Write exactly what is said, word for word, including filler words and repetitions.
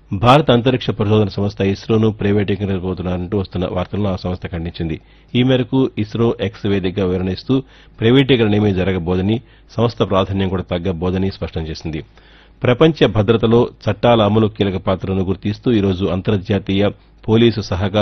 భారత అంతరిక్ష పరిశోధన సంస్థ ఇస్రోను ప్రైవేటీకరించబోతున్నారంటూ వస్తున్న వార్తలను ఆ సంస్థ ఖండించింది. ఈ మేరకు ఇస్రో ఎక్స్ వేదికగా వివరణ ఇస్తూ ప్రైవేటీకరణేమీ జరగబోదని, సంస్థ ప్రాధాన్యం కూడా తగ్గబోదని స్పష్టం చేసింది. ప్రపంచ భద్రతలో చట్టాల అమలు కీలక పాత్రను గుర్తిస్తూ ఈరోజు అంతర్జాతీయ పోలీసు సహకార